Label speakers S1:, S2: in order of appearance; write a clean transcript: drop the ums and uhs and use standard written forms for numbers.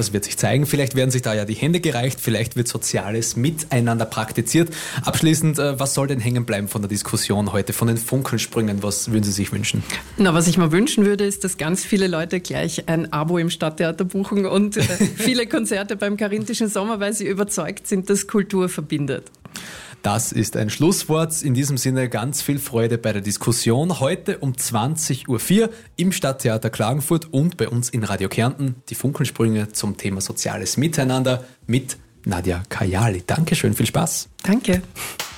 S1: Das wird sich zeigen. Vielleicht werden sich da ja die Hände gereicht, vielleicht wird soziales Miteinander praktiziert. Abschließend, was soll denn hängen bleiben von der Diskussion heute, von den Funkensprüngen? Was würden Sie sich wünschen?
S2: Na, was ich mir wünschen würde, ist, dass ganz viele Leute gleich ein Abo im Stadttheater buchen und viele Konzerte beim Karinthischen Sommer, weil sie überzeugt sind, dass Kultur verbindet.
S1: Das ist ein Schlusswort. In diesem Sinne ganz viel Freude bei der Diskussion. Heute um 20.04 Uhr im Stadttheater Klagenfurt und bei uns in Radio Kärnten die Funkensprünge zum Thema soziales Miteinander mit Nadja Kajali. Dankeschön, viel Spaß.
S2: Danke.